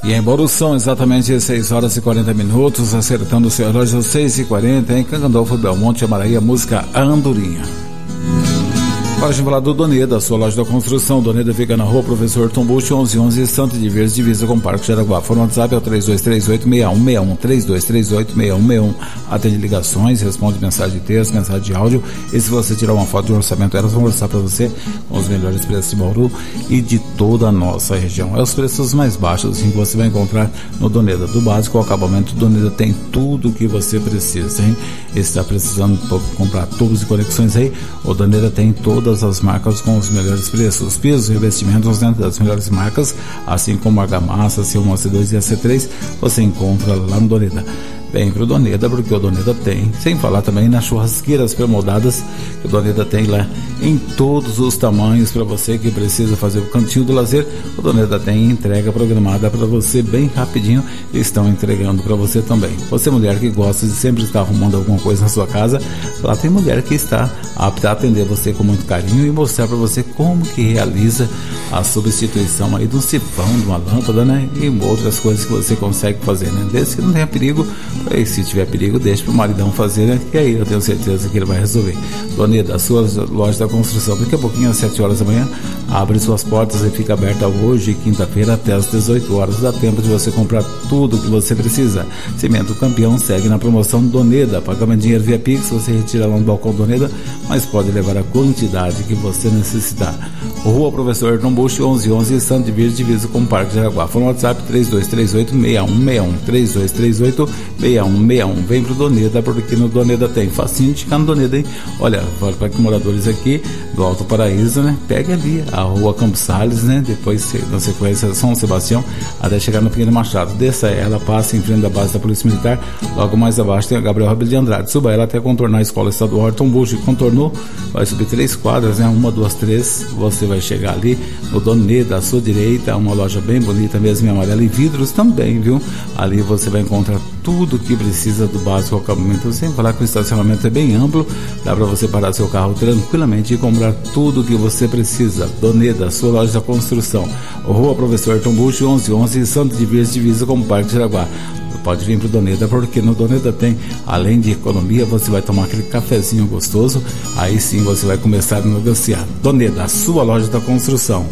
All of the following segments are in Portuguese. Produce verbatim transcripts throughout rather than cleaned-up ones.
E em Bauru são exatamente seis horas e quarenta minutos, acertando o seu relógio seis e quarenta, em Cangandolfo, Belmonte, Amaraí, a música Andorinha. Para a gente falar do Doneda, sua loja da construção. Doneda fica na rua Professor Tombucci, onze onze, Santo de Verde, divisa com o Parque Jaraguá. Fone WhatsApp é o três dois três oito, seis um seis um, três dois três oito, seis um seis um. Atende ligações, responde mensagem de texto, mensagem de áudio. E se você tirar uma foto de orçamento, elas vão mostrar para você com os melhores preços de Bauru e de toda a nossa região. É os preços mais baixos assim, que você vai encontrar no Doneda. Do básico ao acabamento, Doneda tem tudo que você precisa, hein? Está precisando comprar tubos e conexões aí? O Doneda tem todas as marcas com os melhores preços, pisos e revestimentos dentro das melhores marcas, assim como argamassa, C um, C dois e A C três, você encontra lá no Doneda. Vem pro Doneda, porque o Doneda tem, sem falar também nas churrasqueiras pré-moldadas que o Doneda tem lá em todos os tamanhos. Para você que precisa fazer o cantinho do lazer, o Doneda tem entrega programada para você bem rapidinho, estão entregando para você também. Você mulher que gosta de sempre estar arrumando alguma coisa na sua casa, lá tem mulher que está apta a atender você com muito carinho e mostrar para você como que realiza a substituição aí do sifão, de uma lâmpada, né, e outras coisas que você consegue fazer, né, desde que não tenha perigo. E se tiver perigo, deixa pro maridão fazer, né? Que aí eu tenho certeza que ele vai resolver. Doneda, a sua loja da construção, daqui a pouquinho às sete horas da manhã, abre suas portas e fica aberta hoje, quinta-feira, até às dezoito horas. Dá tempo de você comprar tudo que você precisa. Cimento Campeão segue na promoção Doneda. Pagamento de dinheiro via Pix, você retira lá no balcão Doneda, mas pode levar a quantidade que você necessitar. Rua Professor Tombucci, onze onze, Santo de Verde, divisa com o Parque Jaraguá. Fone WhatsApp três dois três oito, seis um seis um, três dois três oito, seis um seis um. Vem pro Doneda, porque no Doneda tem facinho de ficar no Doneda, hein? Olha, para que moradores aqui do Alto Paraíso, né? Pega ali a Rua Campos Sales, né? Depois na sequência São Sebastião, até chegar no Pinheiro Machado. Desça ela, passa em frente da base da Polícia Militar. Logo mais abaixo tem a Gabriel Rabelo de Andrade. Suba ela até contornar a Escola Estadual Tombucci. Contornou, vai subir três quadras, né? Uma, duas, três. Você vai chegar ali no Doneda, à sua direita, uma loja bem bonita mesmo, em amarelo, e vidros também, viu? Ali você vai encontrar tudo que precisa do básico ao acabamento, sem falar que o estacionamento é bem amplo, dá para você parar seu carro tranquilamente e comprar tudo que você precisa. Doneda, sua loja da construção. Rua Professor Tombucci, onze onze, Santo de Verde, divisa com o Parque Jaraguá. Pode vir pro Doneda, porque no Doneda tem, além de economia, você vai tomar aquele cafezinho gostoso, aí sim você vai começar a negociar. Doneda, a sua loja da construção.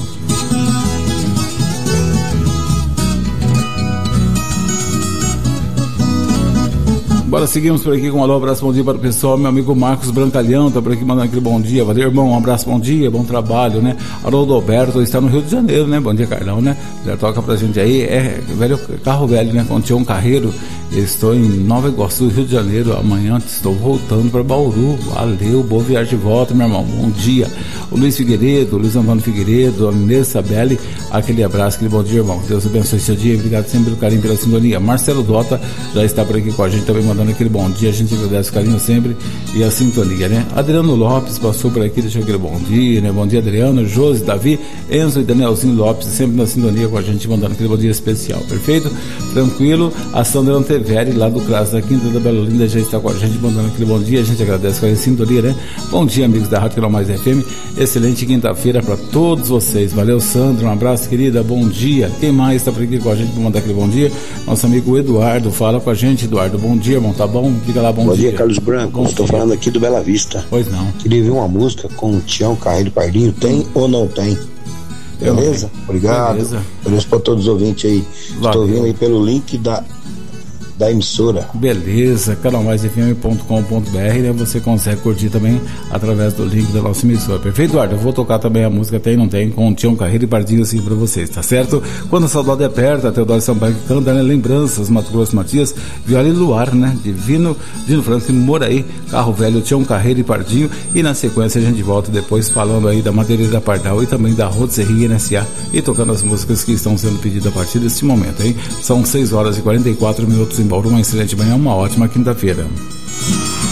Bora, seguimos por aqui com um alô, abraço, bom dia para o pessoal. Meu amigo Marcos Brancalhão tá por aqui mandando aquele bom dia. Valeu, irmão, um abraço, bom dia, bom trabalho, né? Haroldo Alberto está no Rio de Janeiro, né? Bom dia, Carlão, né? Já toca pra gente aí, é velho, carro velho, né? Quando tinha um carreiro, estou em Nova Iguaçu, Rio de Janeiro. Amanhã estou voltando para Bauru. Valeu, boa viagem de volta, meu irmão, bom dia. O Luiz Figueiredo, o Luiz Antônio Figueiredo, a Inês Sabelli, aquele abraço, aquele bom dia, irmão. Deus abençoe seu dia, obrigado sempre pelo carinho, pela sintonia. Marcelo Dota já está por aqui com a gente, também mandando aquele bom dia, a gente agradece o carinho sempre e a sintonia, né? Adriano Lopes passou por aqui, deixou aquele bom dia, né? Bom dia, Adriano, Josi, Davi, Enzo e Danielzinho Lopes, sempre na sintonia com a gente, mandando aquele bom dia especial, perfeito? Tranquilo? A Sandra Anteveri, lá do Cras da Quinta da Bela Linda, já está com a gente, mandando aquele bom dia, a gente agradece com a sintonia, né? Bom dia, amigos da Rádio Canal Mais F M, excelente quinta-feira para todos vocês, valeu, Sandra, um abraço, querida, bom dia. Quem mais está por aqui com a gente para mandar aquele bom dia? Nosso amigo Eduardo, fala com a gente, Eduardo, bom dia, irmão, tá bom? Diga lá, bom, bom dia. Bom dia, Carlos Branco, estou falando aqui do Bela Vista. Pois não. Queria ver uma música com o Tião Carreiro Pardinho, tem ou não tem? Beleza? Obrigado. Beleza. Beleza para todos os ouvintes aí. Valeu. Estou ouvindo aí pelo link da da emissora. Beleza, canal mais f m ponto com ponto b r, né? Você consegue curtir também através do link da nossa emissora. Perfeito, Eduardo? Eu vou tocar também a música Tem Não Tem, com o Tião Carreiro e Pardinho assim pra vocês, tá certo? Quando a saudade aperta, Teodoro Sampaio que canta, né? Lembranças, Mato Grosso Matias, Viola e Luar, né? Divino, Dino Franco e Moraí, Carro Velho, Tião Carreiro e Pardinho, e na sequência a gente volta depois falando aí da Madeireira Pardal e também da Rotisserie N S A e tocando as músicas que estão sendo pedidas a partir deste momento, hein? São seis horas e quarenta e quatro minutos em Bauru, uma excelente manhã, uma ótima quinta-feira.